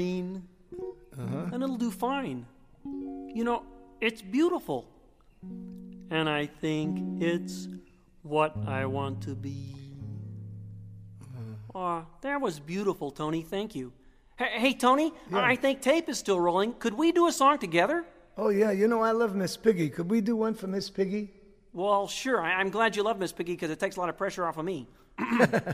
and it'll do fine. You know, it's beautiful. And I think it's what I want to be. Oh, that was beautiful, Tony. Thank you. Hey, Tony, Yeah. I think tape is still rolling. Could we do a song together? Oh, yeah, you know I love Miss Piggy. Could we do one for Miss Piggy? Well, sure. I'm glad you love Miss Piggy because it takes a lot of pressure off of me.